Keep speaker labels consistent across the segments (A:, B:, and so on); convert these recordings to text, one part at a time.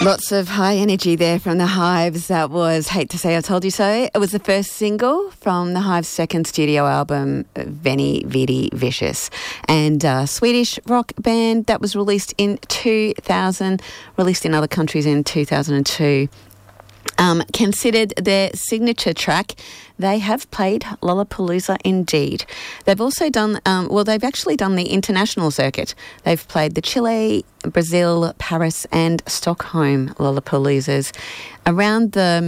A: Lots of high energy there from the Hives. That was Hate to Say I Told You So. It was the first single from the Hives' second studio album, Veni Vidi Vicious, and a Swedish rock band that was released in 2000, released in other countries in 2002. Considered their signature track, they have played Lollapalooza indeed. They've also done, they've actually done the international circuit. They've played the Chile, Brazil, Paris and Stockholm Lollapaloozas around the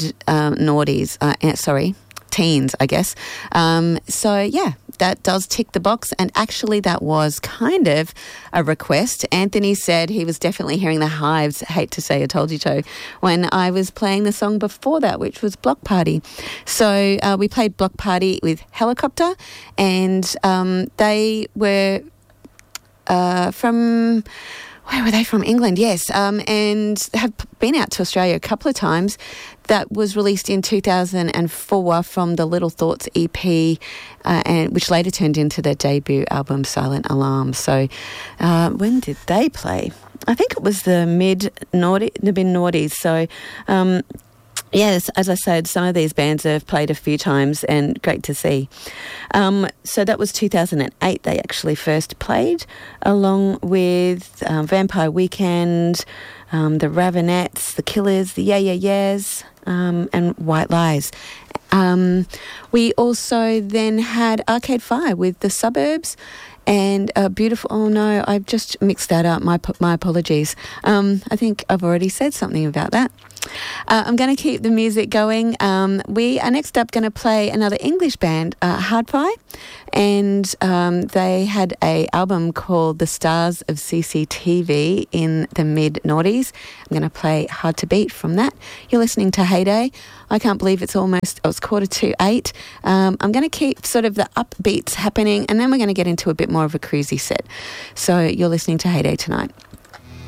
A: teens, I guess. That does tick the box, and actually that was kind of a request. Anthony said he was definitely hearing the Hives' Hate to Say I Told You So when I was playing the song before that, which was Block Party. So we played Block Party with Helicopter, and they were from... Where were they from? England, yes, and have been out to Australia a couple of times. That was released in 2004 from the Little Thoughts EP, and which later turned into their debut album, Silent Alarm. So when did they play? I think it was the mid-noughties. So... yes, as I said, some of these bands have played a few times and great to see. So that was 2008 they actually first played, along with Vampire Weekend, the Ravenettes, the Killers, the Yeah Yeah Yeahs, and White Lies. We also then had Arcade Fire with The Suburbs, and a beautiful... Oh, no, I've just mixed that up. My apologies. I think I've already said something about that. I'm going to keep the music going. We are next up going to play another English band, Hardpie, and they had an album called The Stars of CCTV in the mid-noughties. I'm going to play Hard to Beat from that. You're listening to Heyday. I can't believe it's 8:15. I'm going to keep sort of the upbeats happening, and then we're going to get into a bit more of a cruisy set. So you're listening to Heyday tonight.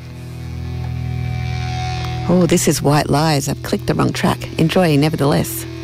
A: Oh, this is White Lies. I've clicked the wrong track. Enjoy, nevertheless.